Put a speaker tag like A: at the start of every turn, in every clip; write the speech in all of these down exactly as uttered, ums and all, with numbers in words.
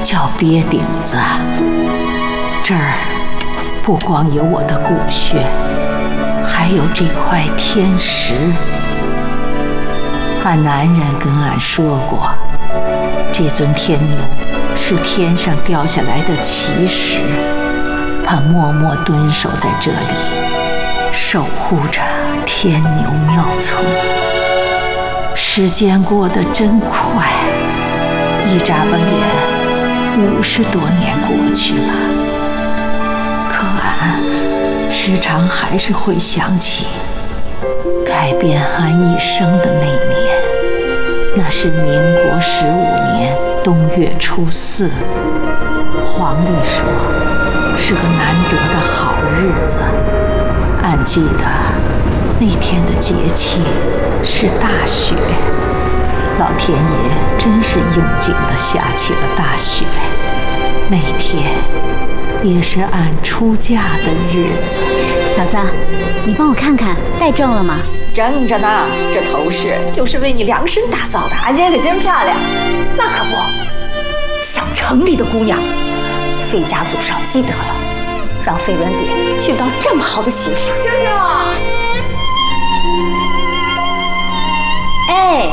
A: 叫鳖顶子。这儿不光有我的骨血，还有这块天石。俺男人跟俺说过，这尊天牛是天上掉下来的奇石，他默默蹲守在这里，守护着天牛庙村。时间过得真快，一眨巴眼，五十多年过去了。可俺时常还是会想起改变俺一生的那年。那是民国十五年冬月初四，皇帝说是个难得的好日子。俺记得那天的节气是大雪，老天爷真是应景地下起了大雪。那天也是俺出嫁的日子。
B: 嫂子，你帮我看看戴正了吗？
C: 正着呢，这头饰就是为你量身打造的。
D: 俺姐可真漂亮。
C: 那可不，像城里的姑娘，费家祖上积德了，让费文典娶到这么好的媳妇。
D: 秀秀，哎，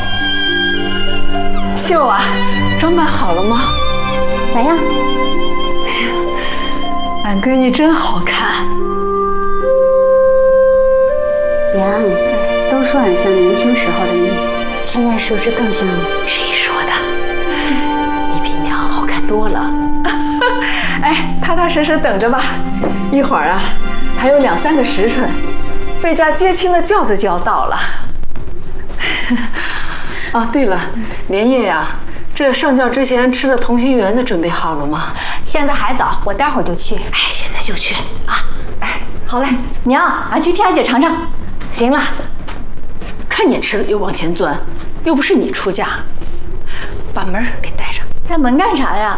A: 秀啊，装扮好了吗？
B: 咋样？
A: 俺闺女真好看。
B: 娘，都说俺像年轻时候的你，现在是不是更像你？
A: 谁说的？你比娘好看多了。
E: 哎，踏踏实实等着吧，一会儿啊，还有两三个时辰，费家接亲的轿子就要到了。啊，对了，莲叶呀，这上轿之前吃的同心圆子准备好了吗？
D: 现在还早，我待会儿就去。
E: 哎，现在就去啊！
D: 哎，好嘞，娘，俺去替俺姐尝尝。行了，
E: 看你吃的又往前钻，又不是你出嫁，把门给带上。
D: 开门干啥呀？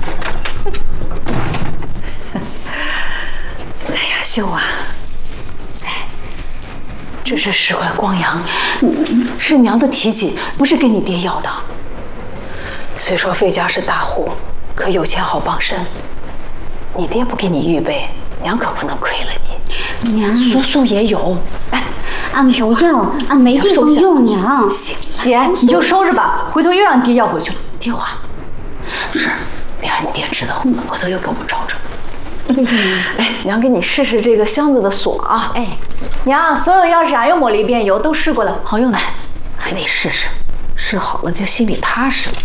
E: 哎呀，秀啊，哎，这是十块光洋，是娘的提起，不是给你爹要的。虽说费家是大户，可有钱好傍身，你爹不给你预备，娘可不能亏了你。
B: 娘，
E: 苏苏也有，哎，
B: 俺不要，俺没地方用。娘，
E: 行，
D: 姐你就收着吧，回头又让爹要回去了。
E: 听话，是，别让你爹知道，回头又给我们找找。
B: 谢谢娘。
E: 哎，娘给你试试这个箱子的锁啊。
D: 哎，娘，所有钥匙俺又抹了一遍油，都试过了，好用的。
E: 哎，还得试试，试好了就心里踏实了。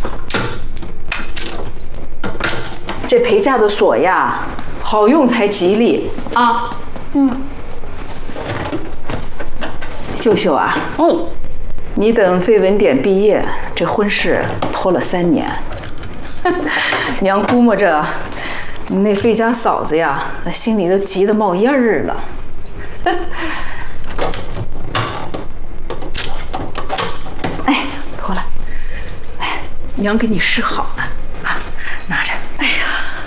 E: 这陪嫁的锁呀，好用才吉利啊。
B: 嗯。
E: 秀秀啊，
B: 哎，
E: 你等费文典毕业，这婚事拖了三年，娘估摸着你那费家嫂子呀，那心里都急得冒烟儿了。哎，脱了，哎，娘给你试好了啊，拿着。哎呀，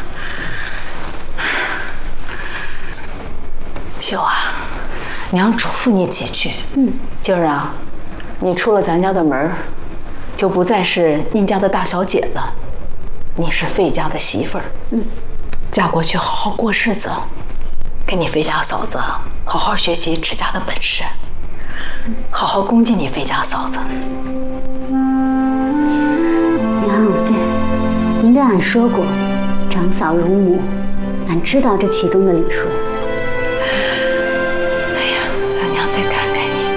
E: 秀啊，娘嘱咐你几句。嗯，今儿啊，你出了咱家的门，就不再是宁家的大小姐了，你是费家的媳妇儿。嗯，嫁过去好好过日子，跟你费家嫂子好好学习持家的本事，好好恭敬你费家嫂子。
B: 娘，您跟俺说过，长嫂如母，俺知道这其中的理数。
E: 哎呀，让娘再看看你。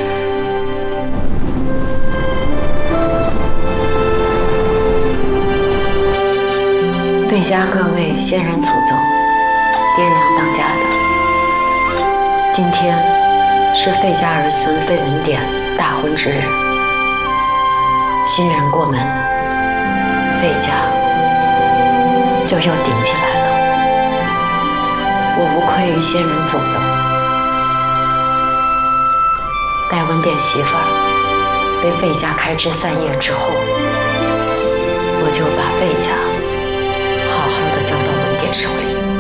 F: 费家各位先人祖宗，爹娘当家的，今天是费家儿孙费文典大婚之日。新人过门，费家就又顶起来了。我无愧于先人祖宗，待文典媳妇儿被费家开枝散叶之后，我就把费家好好的交到文典手里。